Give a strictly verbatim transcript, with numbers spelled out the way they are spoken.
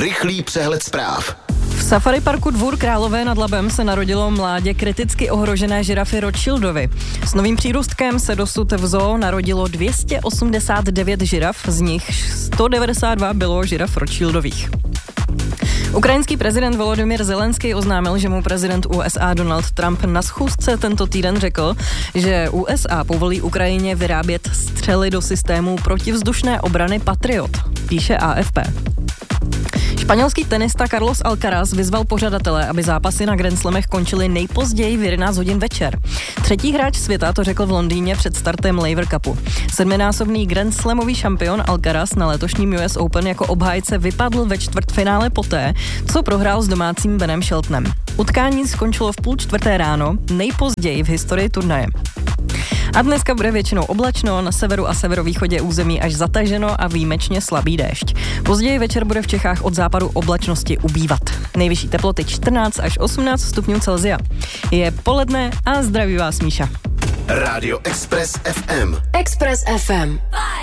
Rychlý přehled zpráv. V safari parku Dvůr Králové nad Labem se narodilo mládě kriticky ohrožené žirafy Rothschildovy. S novým přírůstkem se dosud v zoo narodilo dvě stě osmdesát devět žiraf, z nich sto devadesát dva bylo žiraf Rothschildových. Ukrajinský prezident Volodymyr Zelenský oznámil, že mu prezident U S A Donald Trump na schůzce tento týden řekl, že U S A povolí Ukrajině vyrábět střely do systému protivzdušné obrany Patriot, píše A F P. Španělský tenista Carlos Alcaraz vyzval pořadatele, aby zápasy na Grand Slamech končily nejpozději v jedenáct hodin večer. Třetí hráč světa to řekl v Londýně před startem Laver Cupu. Sedminásobný Grand Slamový šampion Alcaraz na letošním U S Open jako obhájce vypadl ve čtvrtfinále poté, co prohrál s domácím Benem Sheltonem. Utkání skončilo v půl čtvrté ráno, nejpozději v historii turnaje. A dneska bude většinou oblačno, na severu a severovýchodě území až zataženo a výjimečně slabý déšť. Později večer bude v Čechách od západu oblačnosti ubývat. Nejvyšší teploty čtrnáct až osmnáct stupňů Celsia. Je poledne a zdraví vás Míša. Rádio Express F M. Express F M.